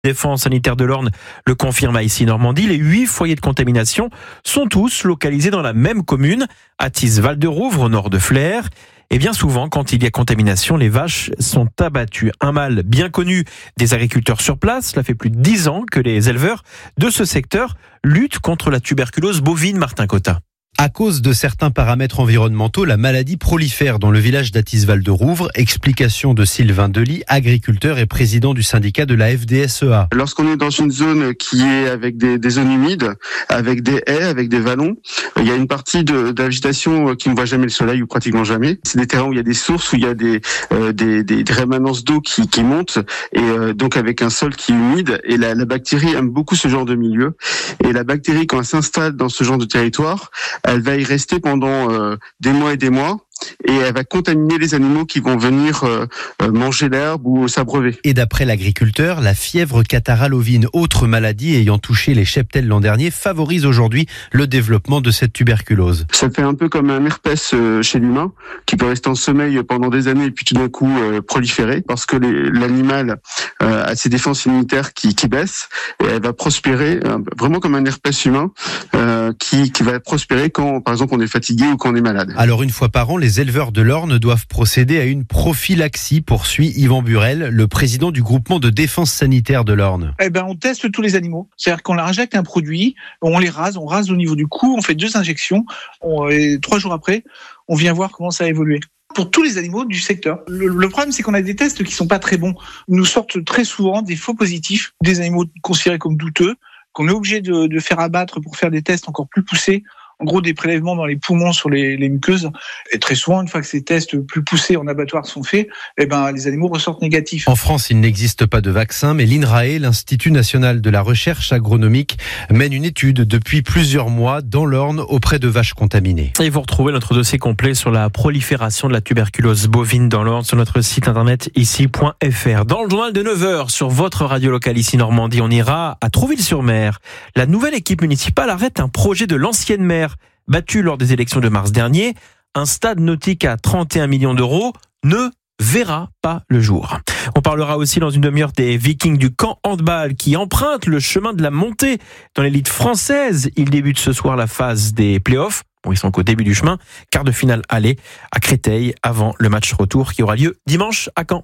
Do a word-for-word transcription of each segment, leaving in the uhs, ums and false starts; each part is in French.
Défense sanitaire de l'Orne le confirme à Ici Normandie. Les huit foyers de contamination sont tous localisés dans la même commune, Athis-Val-de-Rouvre, au nord de Flers. Et bien souvent, quand il y a contamination, les vaches sont abattues. Un mal bien connu des agriculteurs sur place. Cela fait plus de dix ans que les éleveurs de ce secteur luttent contre la tuberculose bovine. Martin Cotta. À cause de certains paramètres environnementaux, la maladie prolifère dans le village d'Athis-Val-de-Rouvre. Explication de Sylvain Delis, agriculteur et président du syndicat de la F D S E A. Lorsqu'on est dans une zone qui est avec des, des zones humides, avec des haies, avec des vallons, il y a une partie de, de la végétation qui ne voit jamais le soleil ou pratiquement jamais. C'est des terrains où il y a des sources, où il y a des, euh, des, des, des rémanences d'eau qui, qui montent, et euh, donc avec un sol qui est humide. Et la, la bactérie aime beaucoup ce genre de milieu. Et la bactérie, quand elle s'installe dans ce genre de territoire, elle va y rester pendant euh, des mois et des mois. Et elle va contaminer les animaux qui vont venir euh, manger l'herbe ou s'abreuver. Et d'après l'agriculteur, la fièvre catarrhale ovine, autre maladie ayant touché les cheptels l'an dernier, favorise aujourd'hui le développement de cette tuberculose. Ça fait un peu comme un herpès chez l'humain, qui peut rester en sommeil pendant des années et puis tout d'un coup euh, proliférer, parce que les, l'animal euh, a ses défenses immunitaires qui, qui baissent, et elle va prospérer, euh, vraiment comme un herpès humain, euh, qui, qui va prospérer quand, par exemple, on est fatigué ou quand on est malade. Alors une fois par an, les Les éleveurs de l'Orne doivent procéder à une prophylaxie, poursuit Yvan Burel, le président du groupement de défense sanitaire de l'Orne. Eh ben, on teste tous les animaux. C'est-à-dire qu'on leur injecte un produit, on les rase, on rase au niveau du cou, on fait deux injections, on, et trois jours après, on vient voir comment ça a évolué. Pour tous les animaux du secteur. Le, le problème, c'est qu'on a des tests qui sont pas très bons. Ils nous sortent très souvent des faux positifs, des animaux considérés comme douteux, qu'on est obligé de, de faire abattre pour faire des tests encore plus poussés. En gros, des prélèvements dans les poumons sur les, les muqueuses. Et très souvent, une fois que ces tests plus poussés en abattoir sont faits, eh ben, les animaux ressortent négatifs. En France, il n'existe pas de vaccin, mais l'INRAE, l'Institut national de la recherche agronomique, mène une étude depuis plusieurs mois dans l'Orne auprès de vaches contaminées. Et vous retrouvez notre dossier complet sur la prolifération de la tuberculose bovine dans l'Orne sur notre site internet ici point f r. Dans le journal de neuf heures, sur votre radio locale Ici Normandie, on ira à Trouville-sur-Mer. La nouvelle équipe municipale arrête un projet de l'ancienne maire battu lors des élections de mars dernier. Un stade nautique à trente et un millions d'euros ne verra pas le jour. On parlera aussi dans une demi-heure des Vikings du Caen handball qui empruntent le chemin de la montée dans l'élite française. Ils débutent ce soir la phase des playoffs. Bon, ils sont qu'au début du chemin. Quart de finale aller à Créteil avant le match retour qui aura lieu dimanche à Caen.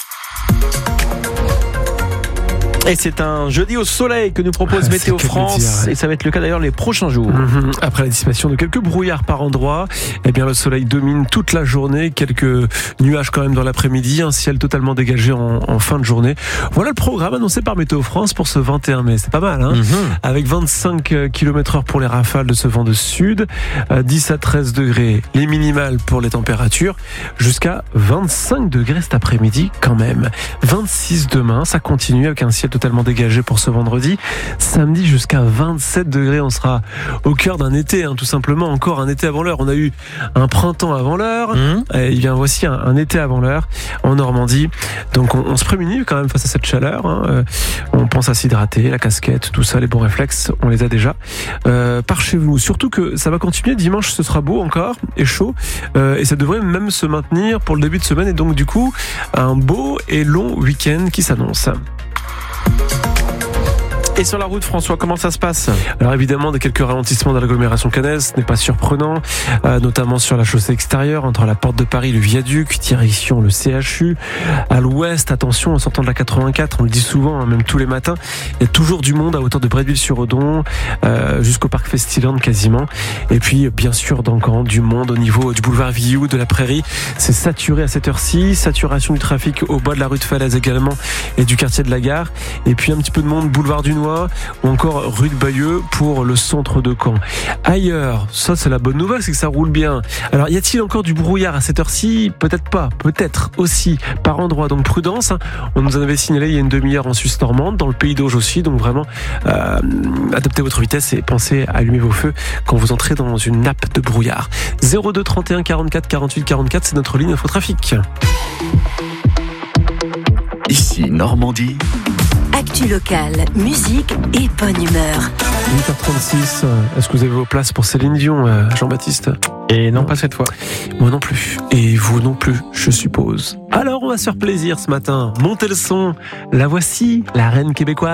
Et c'est un jeudi au soleil que nous propose ah, Météo France, dire, ouais. Et ça va être le cas d'ailleurs les prochains jours. Mmh, après la disparition de quelques brouillards par endroits, eh bien le soleil domine toute la journée, quelques nuages quand même dans l'après-midi, un ciel totalement dégagé en, en fin de journée. Voilà le programme annoncé par Météo France pour ce vingt et un mai, c'est pas mal, hein, mmh. Avec vingt-cinq kilomètres heure pour les rafales de ce vent de sud, dix à treize degrés les minimales pour les températures, jusqu'à vingt-cinq degrés cet après-midi quand même. vingt-six demain, ça continue avec un ciel totalement dégagé pour ce vendredi. Samedi jusqu'à vingt-sept degrés, on sera au cœur d'un été, hein, tout simplement, encore un été avant l'heure. On a eu un printemps avant l'heure, mmh. Et il vient voici un, un été avant l'heure en Normandie. Donc on, on se prémunit quand même face à cette chaleur, hein. Euh, on pense à s'hydrater, la casquette, tout ça, les bons réflexes, on les a déjà euh, par chez vous. Surtout que ça va continuer, dimanche ce sera beau encore et chaud, euh, et ça devrait même se maintenir pour le début de semaine, et donc du coup un beau et long week-end qui s'annonce. Et sur la route, François, comment ça se passe ? Alors évidemment, des quelques ralentissements dans l'agglomération caennaise, ce n'est pas surprenant, euh, notamment sur la chaussée extérieure, entre la porte de Paris, le viaduc, direction le C H U. À l'ouest, attention, en sortant de la quatre-vingt-quatre, on le dit souvent, hein, même tous les matins, il y a toujours du monde à hauteur de Bretteville-sur-Odon, euh, jusqu'au parc Festiland quasiment. Et puis, bien sûr, dans Caen, du monde au niveau du boulevard Villou, de la Prairie. C'est saturé à cette heure-ci, saturation du trafic au bas de la rue de Falaise également, et du quartier de la Gare. Et puis un petit peu de monde, boulevard du Noir, ou encore rue de Bayeux pour le centre de Caen. Ailleurs, ça c'est la bonne nouvelle, c'est que ça roule bien. Alors y a-t-il encore du brouillard à cette heure-ci ? Peut-être pas, peut-être aussi par endroits, donc prudence, hein. On nous en avait signalé il y a une demi-heure en Suisse normande, dans le pays d'Auge aussi, donc vraiment euh, adaptez votre vitesse et pensez à allumer vos feux quand vous entrez dans une nappe de brouillard. zéro deux trente et un quarante-quatre quarante-huit quarante-quatre, c'est notre ligne infotrafic. Ici Normandie. Actu locale, musique et bonne humeur. huit heures trente-six. Est-ce que vous avez vos places pour Céline Dion, Jean-Baptiste ? Et non, pas cette fois. Moi non plus. Et vous non plus, je suppose. Alors, on va se faire plaisir ce matin. Montez le son. La voici, la reine québécoise.